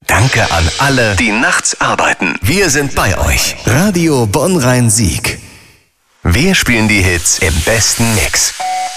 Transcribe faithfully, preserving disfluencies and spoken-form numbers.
Danke an alle, die nachts arbeiten. Wir sind bei euch. Radio Bonn-Rhein-Sieg. Wir spielen die Hits im besten Mix.